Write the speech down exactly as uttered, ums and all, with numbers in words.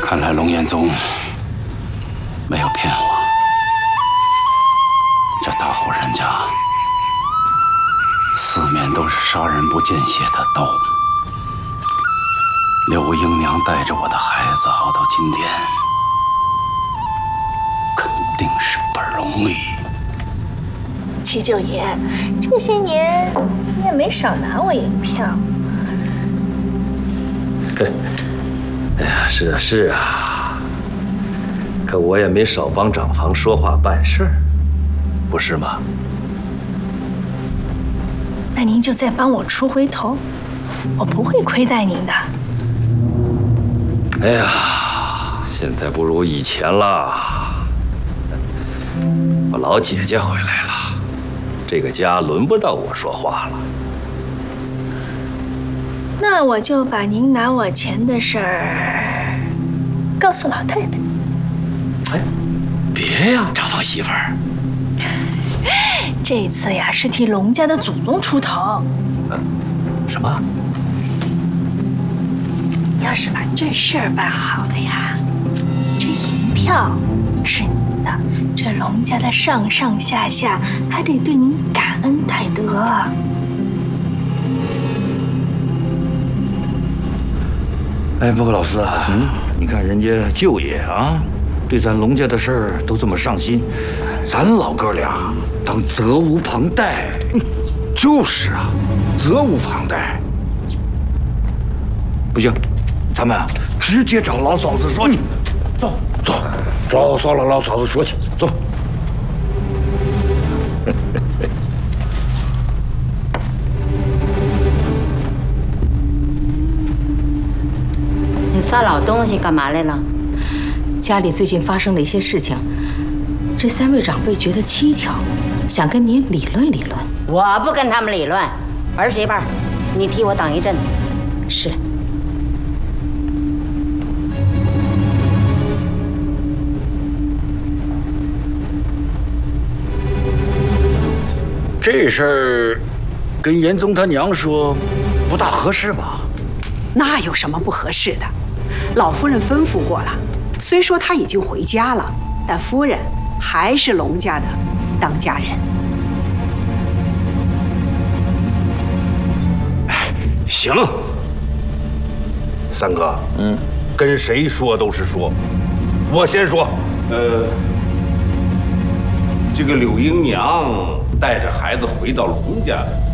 看来龙彦宗没有骗我，这大户人家四面都是杀人不见血的刀。柳英娘带着我的孩子熬到今天，肯定是不容易。 七舅爷，这些年你也没少拿我银票。 哎呀，是啊是啊，可我也没少帮长房说话办事儿，不是吗？ 那您就再帮我出回头，我不会亏待您的。 哎呀，现在不如以前了。我老姐姐回来了，这个家轮不到我说话了。 那我就把您拿我钱的事儿告诉老太太。 哎，别呀，长房媳妇儿。 这次呀，是替龙家的祖宗出头。 嗯，什么？ 要是把这事儿办好了呀，这银票是您的，这龙家的上上下下还得对您感恩戴德。 哎，不过老四啊，嗯，你看人家舅爷啊，对咱龙家的事儿都这么上心，咱老哥俩当责无旁贷。 嗯，就是啊，责无旁贷。 不行，咱们啊直接找老嫂子说去。嗯、走走，找找老老嫂子说去。走。 你撒老东西干嘛来了？ 家里最近发生了一些事情，这三位长辈觉得蹊跷，想跟您理论理论。 我不跟他们理论，儿媳妇儿，你替我挡一阵。 是。 这事儿跟严宗他娘说，不大合适吧？ 那有什么不合适的？老夫人吩咐过了，虽说她已经回家了，但夫人还是龙家的当家人。 行，三哥，嗯，跟谁说都是说，我先说，呃，这个柳英娘带着孩子回到龙家，